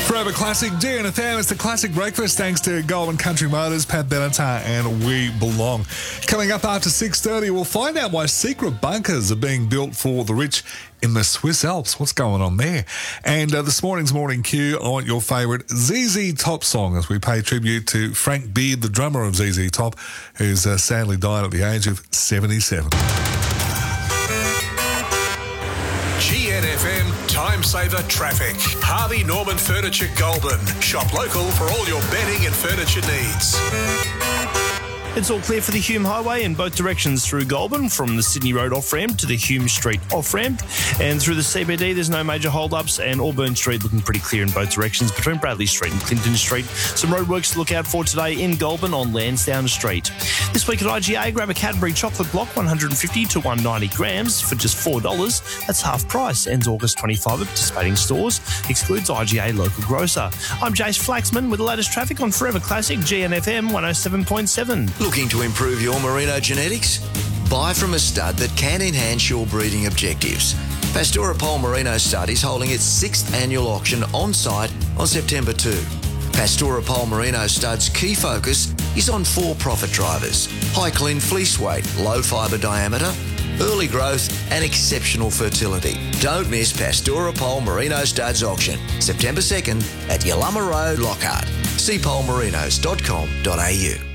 Forever Classic, DNFM. It's the Classic Breakfast thanks to Goldman Country Motors, Pat Benatar and We Belong. Coming up after 6:30, we'll find out why secret bunkers are being built for the rich in the Swiss Alps. What's going on there? And this morning's Morning Q, I want your favourite ZZ Top song as we pay tribute to Frank Beard, the drummer of ZZ Top, who's sadly died at the age of 77. GNFM Time Saver Traffic. Harvey Norman Furniture Goulburn. Shop local for all your bedding and furniture needs. It's all clear for the Hume Highway in both directions through Goulburn, from the Sydney Road off-ramp to the Hume Street off-ramp. And through the CBD, there's no major hold-ups, and Auburn Street looking pretty clear in both directions between Bradley Street and Clinton Street. Some roadworks to look out for today in Goulburn on Lansdowne Street. This week at IGA, grab a Cadbury chocolate block, 150 to 190 grams for just $4. That's half price. Ends August 25 at participating stores. Excludes IGA local grocer. I'm Jace Flaxman with the latest traffic on Forever Classic GNFM 107.7. Looking to improve your merino genetics? Buy from a stud that can enhance your breeding objectives. Pastora Pole Merino Stud is holding its 6th annual auction on site on September 2. Pastora Pole Merino Stud's key focus is on 4 profit drivers: high clean fleece weight, low fibre diameter, early growth and exceptional fertility. Don't miss Pastora Pole Merino Stud's auction, September 2nd at Yalumma Road, Lockhart. See polemerinos.com.au.